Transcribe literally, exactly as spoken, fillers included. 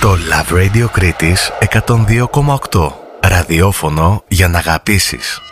Το Love Radio Κρήτης εκατόν δύο κόμμα οκτώ. Ραδιόφωνο για να αγαπήσεις.